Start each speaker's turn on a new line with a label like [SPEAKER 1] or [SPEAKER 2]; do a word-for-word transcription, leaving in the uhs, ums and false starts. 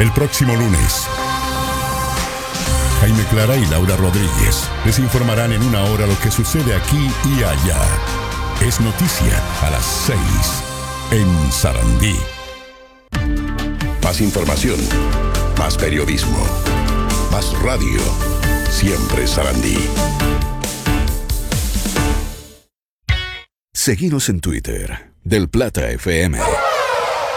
[SPEAKER 1] el próximo lunes. Jaime Clara y Laura Rodríguez les informarán en una hora lo que sucede aquí y allá. Es noticia a las seis en Sarandí. Más información, más periodismo, más radio. Siempre Sarandí.
[SPEAKER 2] Seguinos en Twitter, Del Plata F M.